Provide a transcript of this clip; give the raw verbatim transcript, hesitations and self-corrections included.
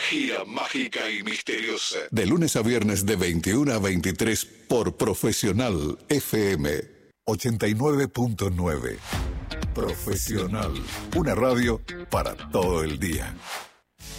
gira mágica y misteriosa. De lunes a viernes de veintiuna a veintitrés por Profesional F M ochenta y nueve punto nueve. Profesional, una radio para todo el día.